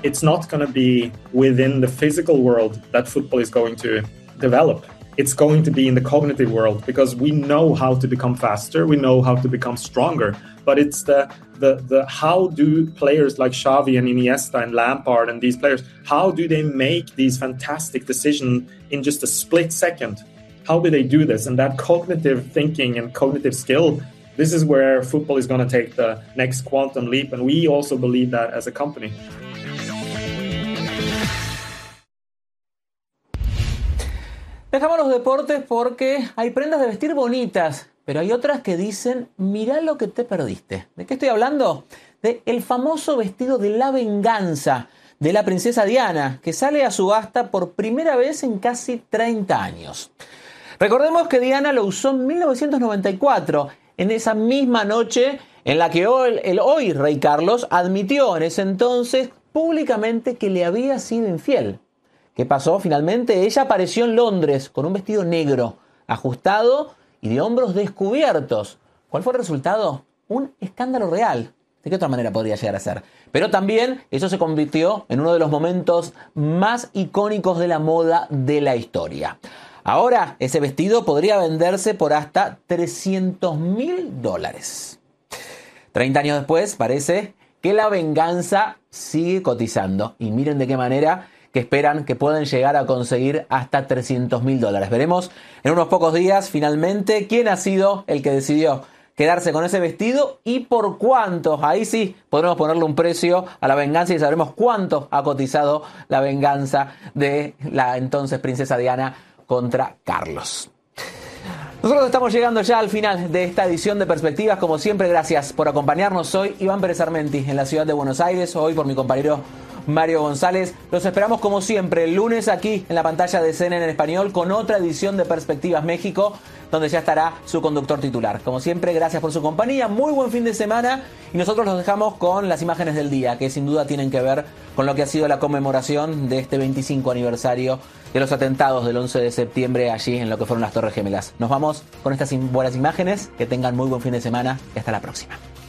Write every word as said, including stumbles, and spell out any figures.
it's not going to be within the physical world that football is going to develop. It's going to be in the cognitive world, because we know how to become faster, we know how to become stronger, but it's the the the how do players like Xavi and Iniesta and Lampard and these players, how do they make these fantastic decisions in just a split second? How do they do this? And that cognitive thinking and cognitive skill, this is where football is going to take the next quantum leap, and we also believe that as a company. Dejamos los deportes porque hay prendas de vestir bonitas, pero hay otras que dicen, mirá lo que te perdiste. ¿De qué estoy hablando? De el famoso vestido de la venganza de la princesa Diana, que sale a subasta por primera vez en casi treinta años. Recordemos que Diana lo usó en mil novecientos noventa y cuatro, en esa misma noche en la que hoy, el hoy rey Carlos admitió en ese entonces públicamente que le había sido infiel. ¿Qué pasó? Finalmente ella apareció en Londres con un vestido negro, ajustado y de hombros descubiertos. ¿Cuál fue el resultado? Un escándalo real. ¿De qué otra manera podría llegar a ser? Pero también eso se convirtió en uno de los momentos más icónicos de la moda de la historia. Ahora ese vestido podría venderse por hasta trescientos mil dólares. treinta años después parece que la venganza sigue cotizando. Y miren de qué manera, que esperan que pueden llegar a conseguir hasta trescientos mil dólares. Veremos en unos pocos días finalmente quién ha sido el que decidió quedarse con ese vestido y por cuánto. Ahí sí podremos ponerle un precio a la venganza y sabremos cuánto ha cotizado la venganza de la entonces princesa Diana contra Carlos. Nosotros estamos llegando ya al final de esta edición de Perspectivas. Como siempre, gracias por acompañarnos. Soy Iván Pérez Armenti en la ciudad de Buenos Aires, hoy por mi compañero Mario González. Los esperamos como siempre el lunes aquí en la pantalla de C N N en español con otra edición de Perspectivas México, donde ya estará su conductor titular. Como siempre, gracias por su compañía, muy buen fin de semana y nosotros los dejamos con las imágenes del día, que sin duda tienen que ver con lo que ha sido la conmemoración de este veinticinco aniversario de los atentados del once de septiembre allí en lo que fueron las Torres Gemelas. Nos vamos con estas buenas imágenes, que tengan muy buen fin de semana y hasta la próxima.